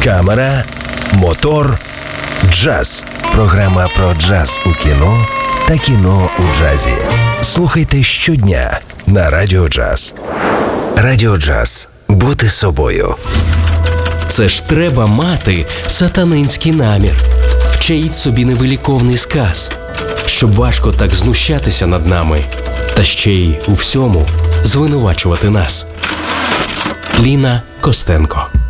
камера, мотор, джаз. Програма про джаз у кіно та кіно у джазі. Слухайте щодня на Радіо Джаз. Радіо Джаз. Бути собою. Це ж треба мати сатанинський намір. Вчаїть собі невиліковний сказ, щоб важко так знущатися над нами, та ще й у всьому звинувачувати нас. Ліна Костенко.